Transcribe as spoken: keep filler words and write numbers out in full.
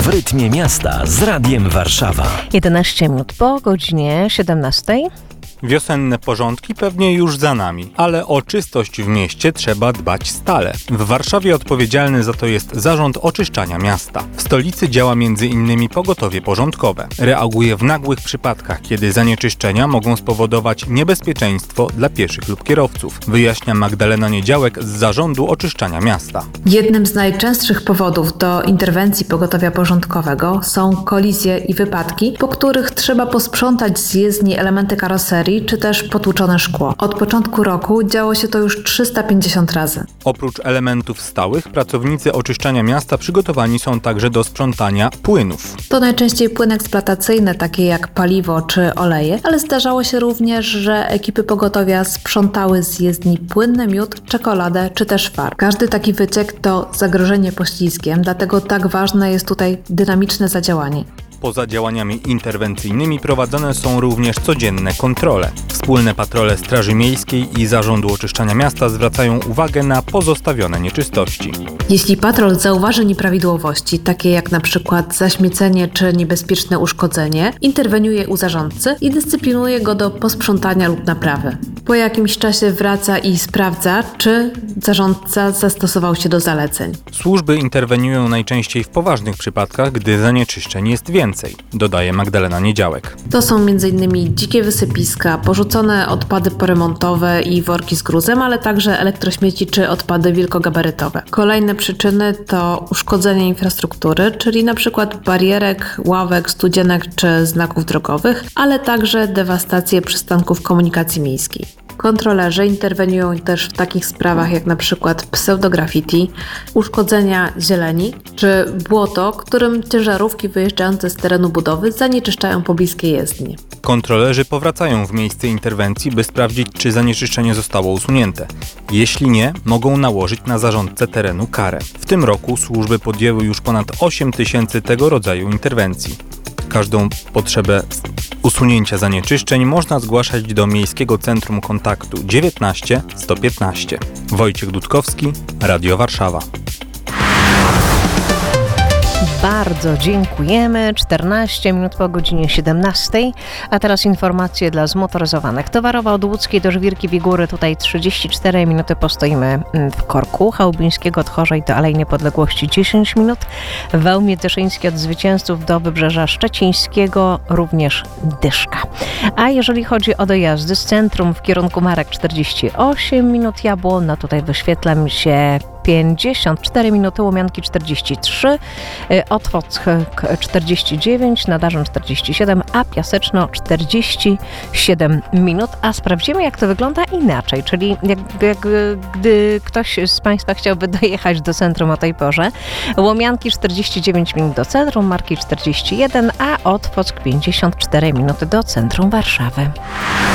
W rytmie miasta z Radiem Warszawa. jedenaście minut po godzinie siedemnastej. Wiosenne porządki pewnie już za nami, ale o czystość w mieście trzeba dbać stale. W Warszawie odpowiedzialny za to jest Zarząd Oczyszczania Miasta. W stolicy działa m.in. pogotowie porządkowe. Reaguje w nagłych przypadkach, kiedy zanieczyszczenia mogą spowodować niebezpieczeństwo dla pieszych lub kierowców, wyjaśnia Magdalena Niedziałek z Zarządu Oczyszczania Miasta. Jednym z najczęstszych powodów do interwencji pogotowia porządkowego są kolizje i wypadki, po których trzeba posprzątać z jezdni elementy karoserii czy też potłuczone szkło. Od początku roku działo się to już trzysta pięćdziesiąt razy. Oprócz elementów stałych, pracownicy oczyszczania miasta przygotowani są także do sprzątania płynów. To najczęściej płyny eksploatacyjne, takie jak paliwo czy oleje, ale zdarzało się również, że ekipy pogotowia sprzątały z jezdni płynny miód, czekoladę czy też farb. Każdy taki wyciek to zagrożenie poślizgiem, dlatego tak ważne jest tutaj dynamiczne zadziałanie. Poza działaniami interwencyjnymi prowadzone są również codzienne kontrole. Wspólne patrole Straży Miejskiej i Zarządu Oczyszczania Miasta zwracają uwagę na pozostawione nieczystości. Jeśli patrol zauważy nieprawidłowości, takie jak na przykład zaśmiecenie czy niebezpieczne uszkodzenie, interweniuje u zarządcy i dyscyplinuje go do posprzątania lub naprawy. Po jakimś czasie wraca i sprawdza, czy zarządca zastosował się do zaleceń. Służby interweniują najczęściej w poważnych przypadkach, gdy zanieczyszczeń jest więcej, dodaje Magdalena Niedziałek. To są między innymi dzikie wysypiska, porzucone odpady poremontowe i worki z gruzem, ale także elektrośmieci czy odpady wielkogabarytowe. Kolejne przyczyny to uszkodzenie infrastruktury, czyli na przykład barierek, ławek, studzienek czy znaków drogowych, ale także dewastację przystanków komunikacji miejskiej. Kontrolerzy interweniują też w takich sprawach jak na przykład pseudograffiti, uszkodzenia zieleni czy błoto, którym ciężarówki wyjeżdżające z terenu budowy zanieczyszczają pobliskie jezdnie. Kontrolerzy powracają w miejsce interwencji, by sprawdzić, czy zanieczyszczenie zostało usunięte. Jeśli nie, mogą nałożyć na zarządcę terenu karę. W tym roku służby podjęły już ponad osiem tysięcy tego rodzaju interwencji. Każdą potrzebę usunięcia zanieczyszczeń można zgłaszać do Miejskiego Centrum Kontaktu dziewiętnaście sto piętnaście. Wojciech Dudkowski, Radio Warszawa. Bardzo dziękujemy. czternaście minut po godzinie siedemnastej, a teraz informacje dla zmotoryzowanych. Towarowa od Łódzkiej do Żwirki Wigury, tutaj trzydzieści cztery minuty postoimy w korku. Chałubińskiego od Chorzej do Alei Niepodległości dziesięć minut. Wał Miedyszyński od Zwycięzców do Wybrzeża Szczecińskiego, również dyszka. A jeżeli chodzi o dojazdy z centrum w kierunku Marek, czterdzieści osiem minut. Jabłonna, tutaj wyświetla mi się pięćdziesiąt cztery minuty, Łomianki czterdzieści trzy, Otwock czterdzieści dziewięć, Nadarzyn czterdzieści siedem, a Piaseczno czterdzieści siedem minut. A sprawdzimy, jak to wygląda inaczej, czyli jak, jak, gdy ktoś z Państwa chciałby dojechać do centrum o tej porze. Łomianki czterdzieści dziewięć minut do centrum, Marki czterdzieści jeden, a Otwock pięćdziesiąt cztery minuty do centrum Warszawy.